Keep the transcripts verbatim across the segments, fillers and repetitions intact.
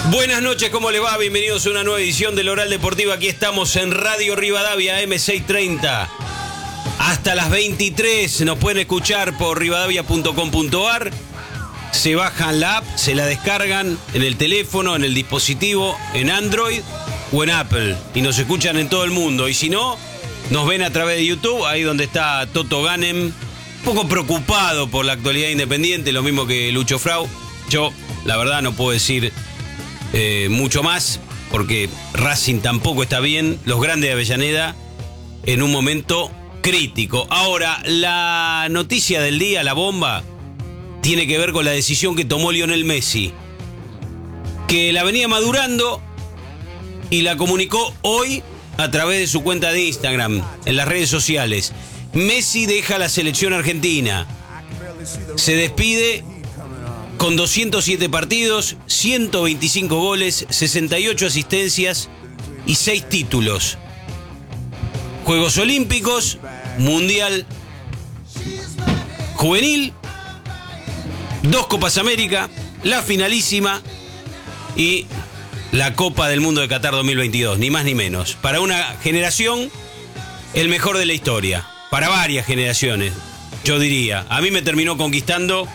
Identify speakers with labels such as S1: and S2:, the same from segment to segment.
S1: Buenas noches, ¿cómo le va? Bienvenidos a una nueva edición del Oral Deportivo. Aquí estamos en Radio Rivadavia, eme seiscientos treinta. Hasta las veintitrés nos pueden escuchar por rivadavia punto com punto ar. Se bajan la app, se la descargan en el teléfono, en el dispositivo, en Android o en Apple. Y nos escuchan en todo el mundo. Y si no, nos ven a través de YouTube, ahí donde está Toto Ganem, un poco preocupado por la actualidad independiente, lo mismo que Lucho Frau. Yo, la verdad, no puedo decir eh, mucho más, porque Racing tampoco está bien. Los grandes de Avellaneda en un momento crítico. Ahora, la noticia del día, la bomba, tiene que ver con la decisión que tomó Lionel Messi, que la venía madurando y la comunicó hoy a través de su cuenta de Instagram, en las redes sociales. Messi deja la selección argentina. Se despide con doscientos siete partidos, ciento veinticinco goles, sesenta y ocho asistencias y seis títulos. Juegos Olímpicos, Mundial Juvenil, dos Copas América, la finalísima y la Copa del Mundo de Qatar dos mil veintidós, ni más ni menos. Para una generación, el mejor de la historia. Para varias generaciones, yo diría. A mí me terminó conquistando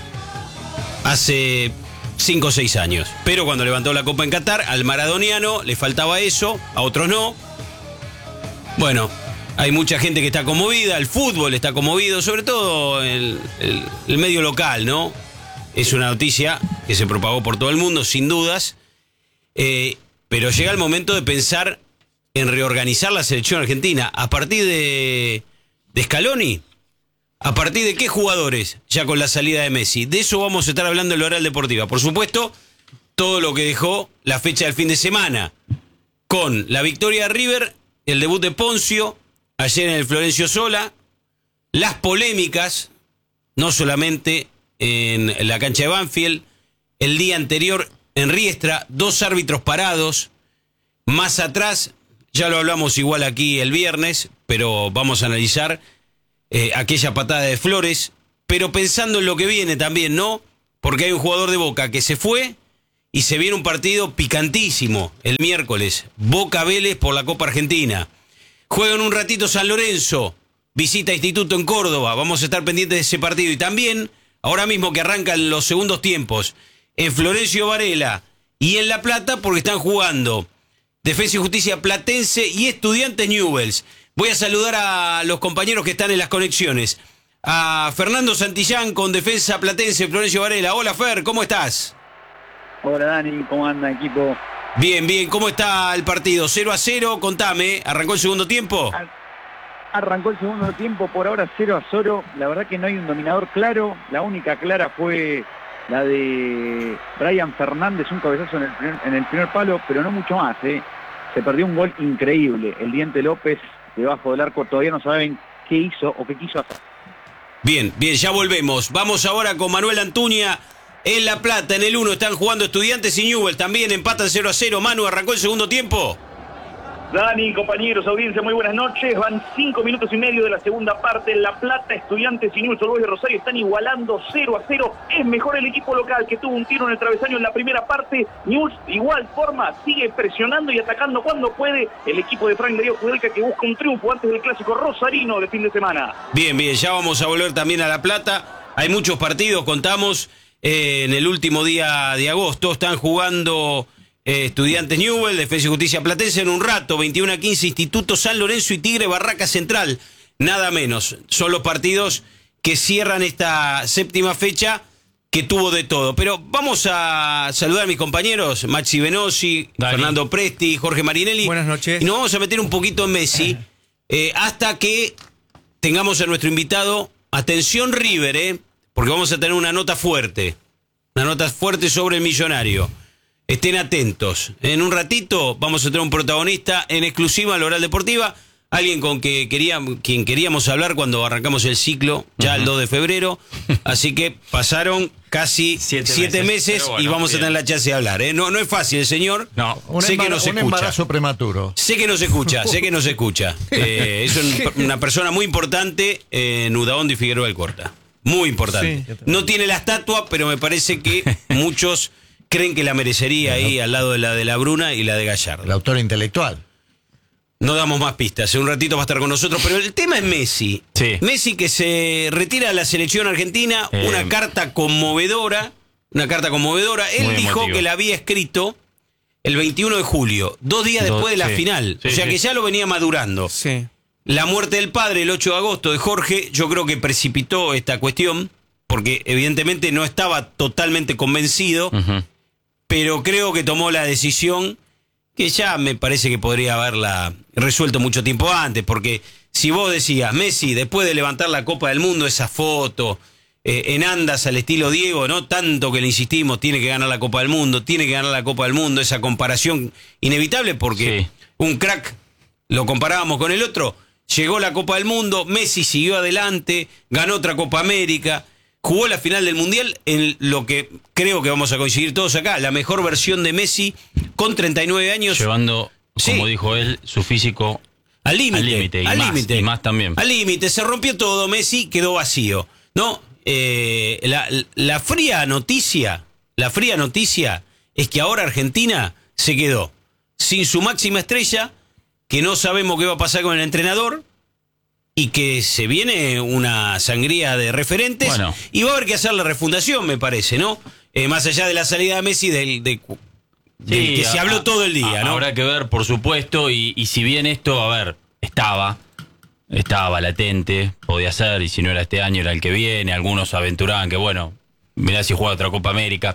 S1: hace cinco o seis años. Pero cuando levantó la Copa en Qatar, al maradoniano le faltaba eso, a otros no. Bueno, hay mucha gente que está conmovida, el fútbol está conmovido, sobre todo el, el, el medio local, ¿no? Es una noticia que se propagó por todo el mundo, sin dudas. Eh, pero llega el momento de pensar en reorganizar la selección argentina. ¿A partir de, de Scaloni? ¿A partir de qué jugadores? Ya con la salida de Messi. De eso vamos a estar hablando en la Oral Deportiva. Por supuesto, todo lo que dejó la fecha del fin de semana, con la victoria de River, el debut de Poncio, ayer en el Florencio Sola, las polémicas, no solamente en la cancha de Banfield, el día anterior en Riestra, dos árbitros parados, más atrás, ya lo hablamos igual aquí el viernes, pero vamos a analizar eh, aquella patada de Flores, pero pensando en lo que viene también, ¿no? Porque hay un jugador de Boca que se fue y se viene un partido picantísimo el miércoles, Boca Vélez por la Copa Argentina. Juegan un ratito San Lorenzo, visita Instituto en Córdoba, vamos a estar pendientes de ese partido. Y también, ahora mismo que arrancan los segundos tiempos, en Florencio Varela y en La Plata, porque están jugando Defensa y Justicia Platense y Estudiantes Newell's. Voy a saludar a los compañeros que están en las conexiones. A Fernando Santillán con Defensa Platense, Florencio Varela. Hola Fer, ¿cómo estás?
S2: Hola Dani, ¿cómo anda equipo?
S1: Bien, bien, ¿cómo está el partido? cero a cero, contame, ¿arrancó el segundo tiempo?
S2: Arrancó el segundo tiempo, por ahora cero a cero. La verdad que no hay un dominador claro. La única clara fue la de Brian Fernández, un cabezazo en el primer, en el primer palo, pero no mucho más, ¿eh? Se perdió un gol increíble. El Diente López, debajo del arco, todavía no saben qué hizo o qué quiso hacer.
S1: Bien, bien, ya volvemos. Vamos ahora con Manuel Antuña en La Plata. En el uno están jugando Estudiantes y Newell's. También empatan cero a cero. Manu, ¿arrancó el segundo tiempo?
S3: Dani, compañeros, audiencia, muy buenas noches. Van cinco minutos y medio de la segunda parte. En La Plata, Estudiantes y Newell's Old Boys de Rosario están igualando cero a cero. Es mejor el equipo local, que tuvo un tiro en el travesaño en la primera parte. Newell's, de igual forma, sigue presionando y atacando cuando puede. El equipo de Frank Darío Kudelka, que busca un triunfo antes del clásico rosarino de fin de semana.
S1: Bien, bien, ya vamos a volver también a La Plata. Hay muchos partidos, contamos, eh, en el último día de agosto. Están jugando Eh, Estudiantes Newell's, Defensa y Justicia Platense en un rato, veintiuno a quince, Instituto San Lorenzo y Tigre Barraca Central, nada menos. Son los partidos que cierran esta séptima fecha, que tuvo de todo. Pero vamos a saludar a mis compañeros, Maxi Venosi, Dani, Fernando Presti, Jorge Marinelli.
S4: Buenas noches.
S1: Y nos vamos a meter un poquito en Messi, eh, hasta que tengamos a nuestro invitado. Atención River, eh, porque vamos a tener una nota fuerte, una nota fuerte sobre el millonario. Estén atentos. En un ratito vamos a tener un protagonista en exclusiva en la Oral Deportiva. Alguien con que queríamos, quien queríamos hablar cuando arrancamos el ciclo, ya uh-huh. el dos de febrero. Así que pasaron casi siete, siete meses, meses bueno, y vamos bien. a tener la chance de hablar. ¿eh? No, no es fácil, el señor.
S4: No,
S1: un sé que nos
S4: un
S1: escucha.
S4: embarazo prematuro.
S1: Sé que nos escucha, sé que nos escucha. Eh, es un, una persona muy importante en Udaondo y Figueroa Alcorta. Muy importante. Sí, no tiene la estatua, pero me parece que muchos creen que la merecería ahí al lado de la de la Bruna y la de Gallardo.
S4: El autor intelectual.
S1: No damos más pistas, en un ratito va a estar con nosotros, pero el tema es Messi.
S5: Sí.
S1: Messi que se retira de la selección argentina,
S5: Eh,
S1: una carta conmovedora, una carta conmovedora. Él
S5: Muy
S1: dijo
S5: emotivo.
S1: que la había escrito el veintiuno de julio, dos días
S5: Dos-
S1: después de la
S5: sí.
S1: final.
S5: Sí,
S1: o sea
S5: sí.
S1: que ya lo venía madurando.
S6: Sí.
S1: La muerte del padre el ocho de agosto de Jorge, yo creo que precipitó esta cuestión, porque evidentemente no estaba totalmente convencido,
S5: Ujú.
S1: pero creo que tomó la decisión que ya me parece que podría haberla resuelto mucho tiempo antes, porque si vos decías, Messi, después de levantar la Copa del Mundo, esa foto, eh, en andas al estilo Diego, ¿no? Tanto que le insistimos, tiene que ganar la Copa del Mundo, tiene que ganar la Copa del Mundo, esa comparación inevitable, porque
S5: Sí.
S1: un crack lo comparábamos con el otro, llegó la Copa del Mundo, Messi siguió adelante, ganó otra Copa América, jugó la final del Mundial en lo que creo que vamos a coincidir todos acá, la mejor versión de Messi con treinta y nueve años.
S5: Llevando,
S1: Sí.
S5: como dijo él, su físico
S1: Al límite.
S5: Al límite, y
S1: al
S5: más,
S1: límite.
S5: y más también.
S1: Al límite, se rompió todo, Messi quedó vacío. No, eh, la, la fría noticia, la fría noticia es que ahora Argentina se quedó sin su máxima estrella, que no sabemos qué va a pasar con el entrenador y que se viene una sangría de referentes
S5: Bueno.
S1: y va a haber que hacer la refundación, me parece, ¿no? Eh, más allá de la salida de Messi, del, de, del
S5: Sí,
S1: que se
S5: a-
S1: habló todo el día,
S5: a-
S1: ¿no?
S5: Habrá que ver, por supuesto, y, y si bien esto, a ver, estaba, estaba latente, podía ser, y si no era este año, era el que viene, algunos aventuraban que, bueno, mirá si juega otra Copa América,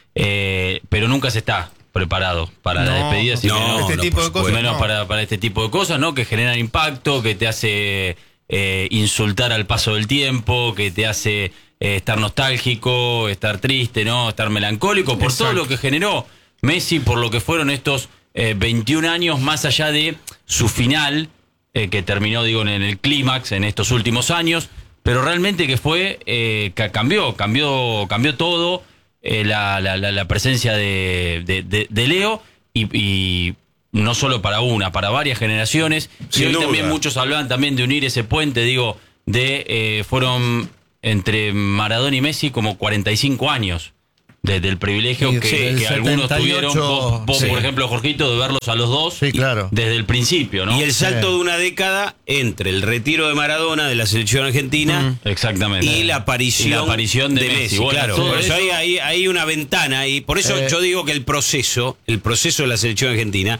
S5: eh, pero nunca se está preparado para la
S6: No,
S5: despedida, y
S1: no,
S5: menos,
S6: este
S1: no,
S6: tipo
S1: por
S6: de cosas.
S1: supuesto.
S5: menos
S6: no.
S5: para, para este tipo de cosas, ¿no? Que generan impacto, que te hace eh, insultar al paso del tiempo, que te hace eh, estar nostálgico, estar triste, ¿no? Estar melancólico por todo
S6: Exacto.
S5: lo que generó Messi, por lo que fueron estos eh, veintiún años, más allá de su final, eh, que terminó, digo, en el clímax en estos últimos años, pero realmente que fue, eh, que cambió, cambió, cambió todo, eh, la, la, la, la presencia de, de, de, de Leo, y, y no solo para una, para varias generaciones.
S1: Sin
S5: y hoy
S1: duda.
S5: también muchos hablaban también de unir ese puente, digo, de eh, fueron entre Maradona y Messi como cuarenta y cinco años. Desde el privilegio
S4: Sí,
S5: que,
S4: sí,
S5: que
S4: el
S5: algunos
S4: setenta y ocho,
S5: tuvieron, vos, vos,
S4: sí.
S5: por ejemplo, Jorgito, de verlos a los dos
S4: Sí, claro.
S5: desde el principio, ¿no?
S1: Y el salto
S4: Sí.
S1: de una década entre el retiro de Maradona de la selección argentina
S5: Exactamente.
S1: y la aparición,
S5: Y la aparición de Messi. Bueno,
S1: claro,
S5: todo
S1: por eso
S5: eso-
S1: hay, hay, hay una ventana y por eso
S4: Eh.
S1: yo digo que el proceso, el proceso de la selección argentina,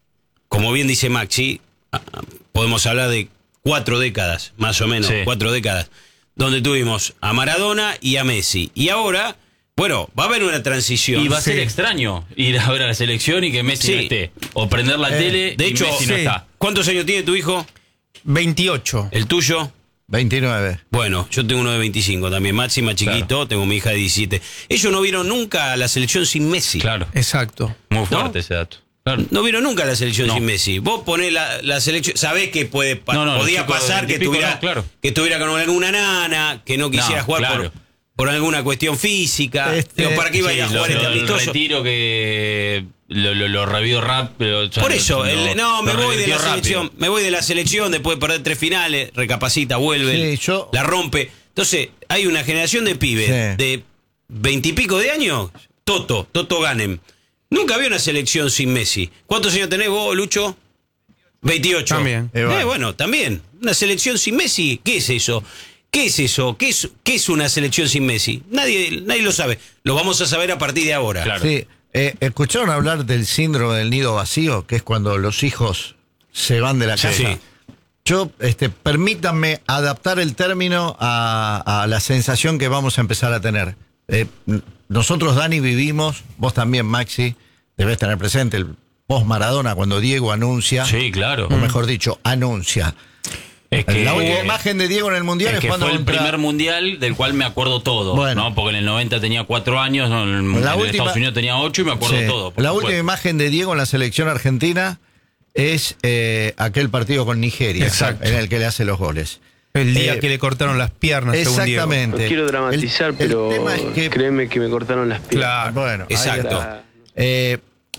S1: como bien dice Maxi, ah, podemos hablar de cuatro décadas, más o menos,
S5: Sí.
S1: cuatro décadas, donde tuvimos a Maradona y a Messi. Y ahora, bueno, va a haber una transición.
S5: Y va a ser
S4: Sí.
S5: extraño ir a ver a la selección y que Messi
S1: Sí.
S5: no esté. O prender la
S4: Eh,
S5: tele
S1: de
S5: y
S1: hecho,
S5: Messi no
S6: sí.
S5: está.
S1: ¿Cuántos años tiene tu hijo?
S6: veintiocho.
S1: ¿El tuyo?
S4: veintinueve.
S1: Bueno, yo tengo uno de veinticinco también, Maxi más chiquito, tengo mi hija de diecisiete. Ellos no vieron nunca a la selección sin Messi.
S5: Claro.
S6: Exacto.
S5: Muy fuerte ese dato. Claro.
S1: No vieron nunca la selección
S5: No.
S1: sin Messi. Vos ponés la, la selección, sabés que puede pa-
S5: No, no, los
S1: podía
S5: chicos de
S1: pasar que
S5: veintipico
S1: estuviera,
S5: no, claro.
S1: que estuviera con alguna nana, que no quisiera
S5: No,
S1: jugar
S5: claro.
S1: por, por alguna cuestión física.
S4: Este,
S1: Digo, ¿para qué iba a ir a
S5: Sí,
S1: jugar
S5: lo-
S1: este
S5: lo- el
S1: amistoso?
S5: retiro que lo, lo, lo revió rápido.
S1: Por eso, el- no, me
S5: lo
S1: voy de la
S5: revirtió rápido.
S1: selección, me voy de la selección después de perder tres finales, recapacita, vuelve,
S4: Sí, yo-
S1: la rompe. Entonces, hay una generación de pibes
S4: Sí.
S1: de veintipico de años, Toto, Toto Ganem. Nunca había una selección sin Messi. ¿Cuántos años tenés vos, Lucho? veintiocho.
S6: También.
S4: Eh, bueno.
S1: Eh, bueno, también. Una selección sin Messi, ¿qué es eso? ¿Qué es eso? ¿Qué es, qué es una selección sin Messi? Nadie, nadie lo sabe. Lo vamos a saber a partir de ahora.
S5: Claro.
S4: Sí, eh, ¿escucharon hablar del síndrome del nido vacío? Que es cuando los hijos se van de la
S1: Sí,
S4: casa.
S1: sí.
S4: Yo, este, permítanme adaptar el término a, a la sensación que vamos a empezar a tener. Eh, n- nosotros, Dani, vivimos, vos también, Maxi, debes tener presente el post-Maradona cuando Diego anuncia,
S5: Sí, claro.
S4: o mejor dicho, anuncia.
S5: Es que,
S4: la última imagen de Diego en el Mundial
S5: es
S4: es,
S5: que
S4: cuando
S5: fue el
S4: contra-
S5: primer mundial del cual me acuerdo todo,
S4: Bueno.
S5: ¿no? Porque en el noventa tenía cuatro años, ¿no? en, el-
S4: La
S5: en
S4: última-
S5: Estados Unidos tenía ocho y me acuerdo
S4: Sí.
S5: todo. por
S4: La
S5: supuesto.
S4: última imagen de Diego en la selección argentina es eh, aquel partido con Nigeria,
S6: Exacto.
S4: en el que le hace los goles.
S6: El día
S4: Eh,
S6: que le cortaron las piernas, según Diego.
S4: Exactamente.
S7: No quiero dramatizar,
S4: El- el
S7: pero
S4: tema es que-
S7: créeme que me cortaron las piernas.
S6: Claro.
S4: Bueno, ahí
S1: Exacto.
S4: está. Eh,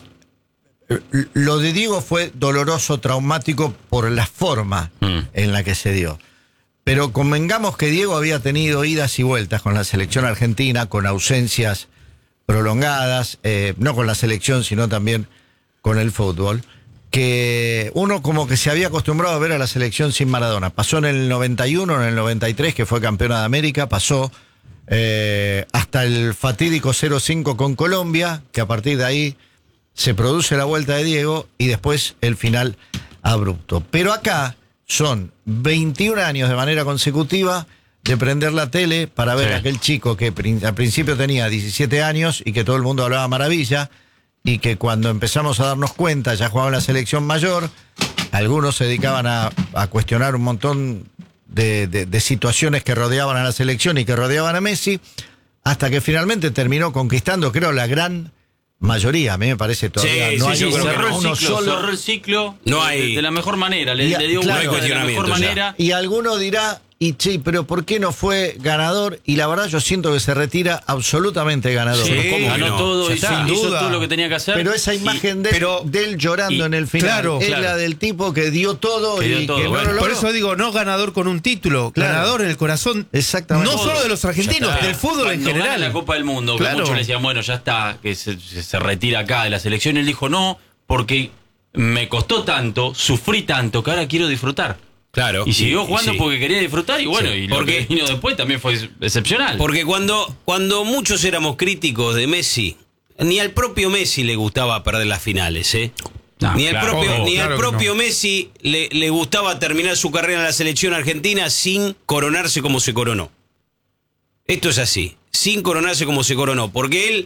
S4: lo de Diego fue doloroso, traumático por la forma
S5: Mm.
S4: en la que se dio. Pero convengamos que Diego había tenido idas y vueltas con la selección argentina, con ausencias prolongadas, eh, no con la selección, sino también con el fútbol, que uno como que se había acostumbrado a ver a la selección sin Maradona. Pasó en el noventa y uno, en el noventa y tres, que fue campeona de América, pasó eh, hasta el fatídico cero cinco con Colombia, que a partir de ahí se produce la vuelta de Diego y después el final abrupto. Pero acá son veintiún años de manera consecutiva de prender la tele para ver
S5: sí.
S4: a aquel chico que al principio tenía diecisiete años y que todo el mundo hablaba maravilla, y que cuando empezamos a darnos cuenta ya jugaba en la selección mayor, algunos se dedicaban a, a cuestionar un montón de, de, de situaciones que rodeaban a la selección y que rodeaban a Messi, hasta que finalmente terminó conquistando, creo, la gran mayoría. A mí me parece todavía
S1: Sí,
S4: no
S1: sí,
S4: hay
S1: yo creo que
S5: cerró,
S1: no.
S5: el
S4: uno
S5: ciclo,
S4: solo.
S5: cerró el ciclo
S1: No
S5: de-
S1: hay-
S5: de la mejor manera, le,
S4: Y-
S5: le dio
S4: claro,
S5: un vuelco de la mejor
S1: cuestionamiento ya.
S5: manera.
S4: Y alguno dirá, y sí, pero ¿por qué no fue ganador? Y la verdad yo siento que se retira absolutamente ganador.
S1: Sí,
S4: ¿Cómo que
S5: ganó
S1: no?
S5: todo,
S6: Ya
S5: hizo,
S6: está.
S5: hizo
S6: Sin duda.
S5: todo lo que tenía que hacer.
S4: Pero esa
S5: Y-
S4: imagen de,
S6: pero-
S4: de él llorando
S5: y-
S4: en el final
S6: claro,
S4: es
S5: claro.
S4: la del tipo que dio todo
S5: Que dio
S4: y
S5: todo,
S4: que no
S5: bueno.
S4: lo logró.
S6: Por eso digo, no ganador con un título,
S4: Claro.
S6: ganador en el corazón.
S4: Exactamente.
S6: No
S4: Todo.
S6: solo de los argentinos,
S5: Ya está.
S6: del fútbol en
S5: Cuando gana
S6: general.
S5: la Copa del Mundo, que
S6: Claro.
S5: muchos le decían, bueno, ya está, que se, se- se retira acá de la selección. Él dijo, no, porque me costó tanto, sufrí tanto, que ahora quiero disfrutar.
S1: Claro.
S5: Y siguió jugando
S1: sí.
S5: porque quería disfrutar y bueno,
S1: Sí.
S5: y lo
S1: Porque-
S5: que vino después también fue excepcional.
S1: Porque cuando, cuando muchos éramos críticos de Messi, ni al propio Messi le gustaba perder las finales, ¿eh?
S5: No,
S1: ni al
S5: claro.
S1: propio,
S6: Oh,
S1: ni
S6: claro
S1: al
S6: que
S1: propio
S6: no.
S1: Messi le, le gustaba terminar su carrera en la selección argentina sin coronarse como se coronó. Esto es así, sin coronarse como se coronó, porque él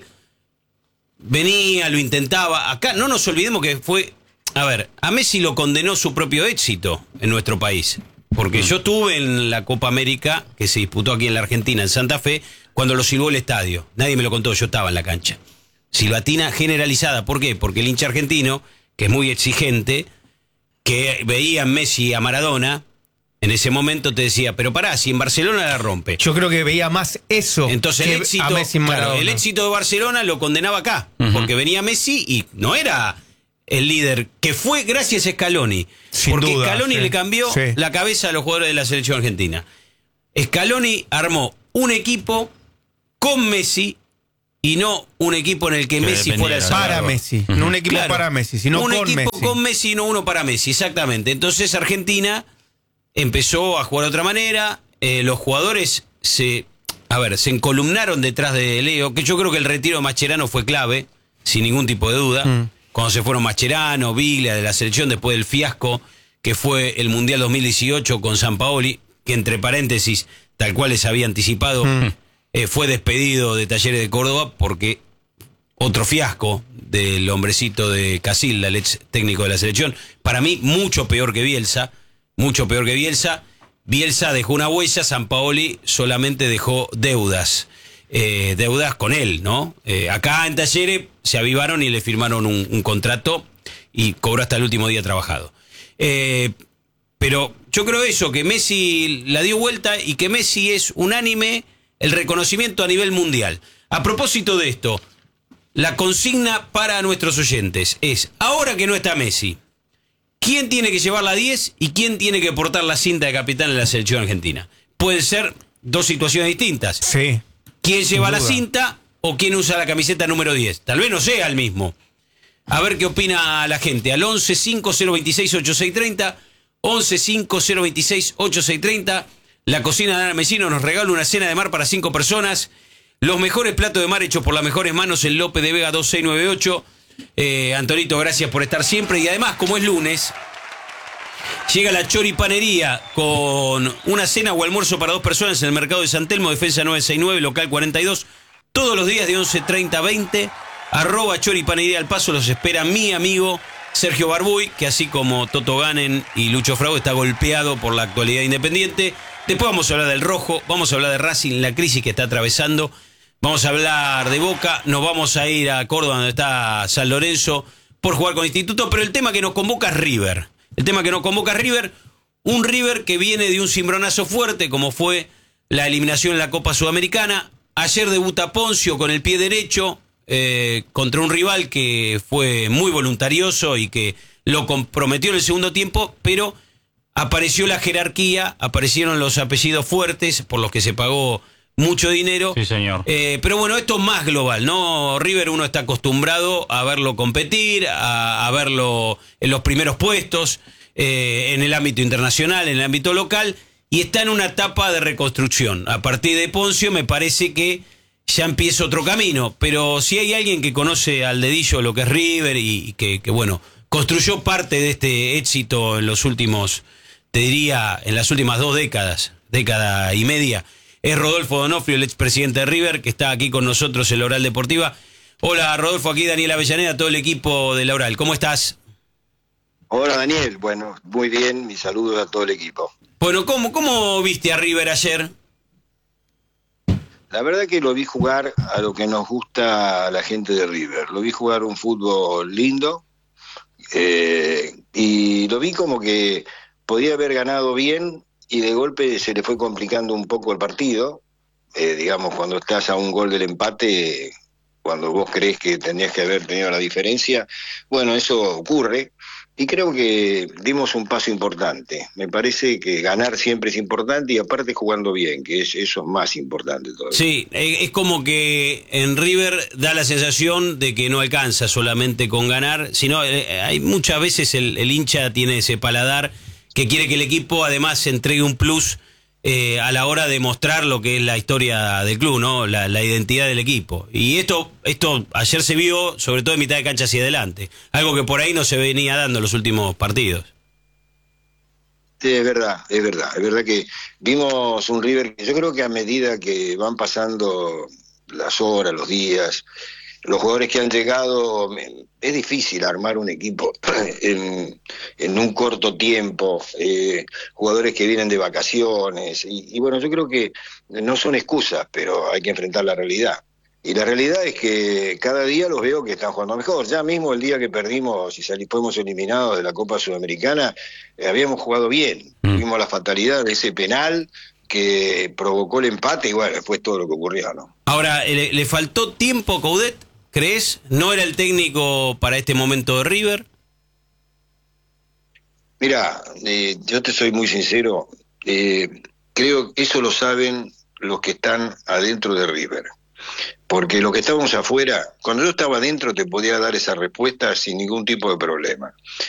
S1: venía, lo intentaba. Acá no nos olvidemos que fue... A ver, a Messi lo condenó su propio éxito en nuestro país. Porque yo estuve en la Copa América, que se disputó aquí en la Argentina, en Santa Fe, cuando lo silbó el estadio. Nadie me lo contó, yo estaba en la cancha. Silbatina generalizada. ¿Por qué? Porque el hincha argentino, que es muy exigente, que veía en Messi a Maradona, en ese momento te decía, pero pará, si en Barcelona la rompe.
S6: Yo creo que veía más eso
S1: Entonces el
S6: que
S1: éxito,
S6: a Messi en
S1: claro,
S6: Maradona.
S1: el éxito de Barcelona lo condenaba acá,
S5: Ujú.
S1: porque venía Messi y no era el líder, que fue gracias a Scaloni,
S6: Sin
S1: porque
S6: duda,
S1: Scaloni
S6: sí.
S1: le cambió
S6: Sí.
S1: la cabeza a los jugadores de la selección argentina. Scaloni armó un equipo con Messi y no un equipo en el que,
S5: Que
S1: Messi fuera el
S5: dependiera,
S6: Para
S1: salvador.
S6: Messi, no un equipo
S1: Claro.
S6: para Messi, sino
S1: un
S6: con
S1: equipo
S6: Messi.
S1: con Messi y no uno para Messi, exactamente. Entonces Argentina empezó a jugar de otra manera, eh, los jugadores se, a ver, se encolumnaron detrás de Leo, que yo creo que el retiro de Mascherano fue clave, sin ningún tipo de duda.
S6: Mm.
S1: Cuando se fueron Mascherano, Viglia de la selección después del fiasco que fue el Mundial dos mil dieciocho con Sampaoli, que entre paréntesis, tal cual les había anticipado,
S6: Mm.
S1: eh, fue despedido de Talleres de Córdoba porque otro fiasco del hombrecito de Casilda, el ex técnico de la selección. Para mí, mucho peor que Bielsa. Mucho peor que Bielsa. Bielsa dejó una huella, Sampaoli solamente dejó deudas. Eh, deudas con él, ¿no? Eh, acá en Talleres se avivaron y le firmaron un, un contrato y cobró hasta el último día trabajado. Eh, pero yo creo eso, que Messi la dio vuelta y que Messi es unánime el reconocimiento a nivel mundial. A propósito de esto, la consigna para nuestros oyentes es, ahora que no está Messi, ¿quién tiene que llevar la diez y quién tiene que portar la cinta de capitán en la selección argentina? Pueden ser dos situaciones distintas.
S6: Sí.
S1: ¿Quién lleva la
S6: duda.
S1: cinta o quién usa la camiseta número diez? Tal vez no sea el mismo. A ver qué opina la gente. Al once cinco cero veintiséis ochenta y seis treinta, once cinco cero veintiséis ochenta y seis treinta. La cocina de Ana Mesino nos regala una cena de mar para cinco personas. Los mejores platos de mar hechos por las mejores manos en López de Vega dos seis nueve ocho. Eh, Antonito, gracias por estar siempre. Y además, como es lunes, llega la Choripanería con una cena o almuerzo para dos personas en el mercado de San Telmo, Defensa novecientos sesenta y nueve, local cuarenta y dos. Todos los días de once treinta a veinte. Arroba Choripanería al paso. Los espera mi amigo Sergio Barbuy, que así como Toto Ganen y Lucho Frau está golpeado por la actualidad independiente. Después vamos a hablar del Rojo, vamos a hablar de Racing, la crisis que está atravesando. Vamos a hablar de Boca, nos vamos a ir a Córdoba, donde está San Lorenzo, por jugar con Instituto. Pero el tema que nos convoca es River. El tema que nos convoca es River. Un River que viene de un cimbronazo fuerte, como fue la eliminación en la Copa Sudamericana. Ayer debuta Poncio con el pie derecho, eh, contra un rival que fue muy voluntarioso y que lo comprometió en el segundo tiempo, pero apareció la jerarquía, aparecieron los apellidos fuertes por los que se pagó mucho dinero.
S5: Sí, señor.
S1: Eh, pero bueno, esto es más global, ¿no? River uno está acostumbrado a verlo competir, a, a verlo en los primeros puestos, eh, en el ámbito internacional, en el ámbito local, y está en una etapa de reconstrucción. A partir de Poncio me parece que ya empieza otro camino, pero si hay alguien que conoce al dedillo lo que es River y, y que, que, bueno, construyó parte de este éxito en los últimos, te diría, en las últimas dos décadas, década y media, es Rodolfo D'Onofrio, el expresidente de River, que está aquí con nosotros en la Oral Deportiva. Hola Rodolfo, aquí Daniel Avellaneda, todo el equipo de la Oral. ¿Cómo estás?
S8: Hola Daniel, bueno, muy bien, mis saludos a todo el equipo.
S1: Bueno, ¿cómo, cómo viste a River ayer?
S8: La verdad que lo vi jugar a lo que nos gusta a la gente de River. Lo vi jugar un fútbol lindo eh, y lo vi como que podía haber ganado bien y de golpe se le fue complicando un poco el partido. Eh, digamos, cuando estás a un gol del empate, cuando vos crees que tenías que haber tenido la diferencia, bueno, eso ocurre. Y creo que dimos un paso importante. Me parece que ganar siempre es importante y aparte jugando bien, que es, eso es más importante todavía.
S1: Sí, es como que en River da la sensación de que no alcanza solamente con ganar, sino hay muchas veces el, el hincha tiene ese paladar que quiere que el equipo además entregue un plus eh, a la hora de mostrar lo que es la historia del club, ¿no? La, la identidad del equipo. Y esto, esto ayer se vio, sobre todo en mitad de cancha hacia adelante, algo que por ahí no se venía dando en los últimos partidos.
S8: Sí, es verdad, es verdad, es verdad que vimos un River que yo creo que a medida que van pasando las horas, los días, los jugadores que han llegado, es difícil armar un equipo en, en un corto tiempo, eh, jugadores que vienen de vacaciones, y, y bueno, yo creo que no son excusas, pero hay que enfrentar la realidad. Y la realidad es que cada día los veo que están jugando mejor. Ya mismo el día que perdimos y salí, fuimos eliminados de la Copa Sudamericana, eh, habíamos jugado bien. Mm. Tuvimos la fatalidad de ese penal que provocó el empate y bueno, después todo lo que ocurrió, ¿no?
S1: Ahora, ¿le, le faltó tiempo a Coudet? ¿Crees? ¿No era el técnico para este momento de River?
S8: Mira, eh, yo te soy muy sincero, eh, creo que eso lo saben los que están adentro de River. Porque los que estábamos afuera, cuando yo estaba adentro te podía dar esa respuesta sin ningún tipo de problema.